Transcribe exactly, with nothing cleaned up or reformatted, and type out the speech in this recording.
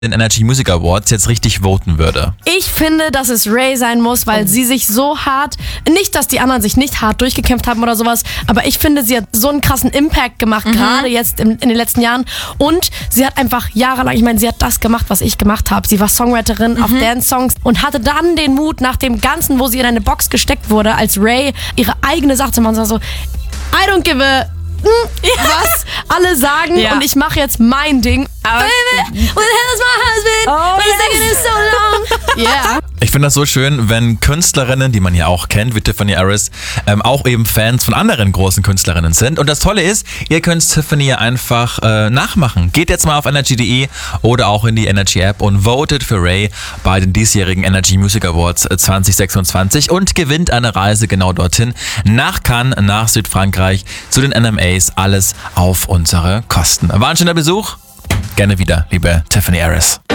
den Energy Music Awards jetzt richtig voten würde? Ich finde, dass es Ray sein muss, weil oh. sie sich so hart, nicht, dass die anderen sich nicht hart durchgekämpft haben oder sowas, aber ich finde, sie hat so einen krassen Impact gemacht, mhm. gerade jetzt in, in den letzten Jahren, und sie hat einfach jahrelang, ich meine, sie hat das gemacht, was ich gemacht habe. Sie war Songwriterin mhm. auf Dance-Songs und hatte dann den Mut, nach dem Ganzen, wo sie in eine Box gesteckt wurde, als Ray ihre eigene Sache zu machen, so, I don't give a was alle sagen ja. und ich mache jetzt mein Ding. Aber Baby, where the hell is my husband? Oh, yes. Taking it so long. Yeah. Ich finde das so schön, wenn Künstlerinnen, die man ja auch kennt, wie Tiffany Harris, ähm, auch eben Fans von anderen großen Künstlerinnen sind. Und das Tolle ist, ihr könnt Tiffany einfach äh, nachmachen. Geht jetzt mal auf energy punkt de oder auch in die Energy App und votet für Ray bei den diesjährigen Energy Music Awards zwanzig sechsundzwanzig und gewinnt eine Reise genau dorthin, nach Cannes, nach Südfrankreich, zu den N M As, alles auf unsere Kosten. War ein schöner Besuch. Gerne wieder, liebe Tiffany Harris.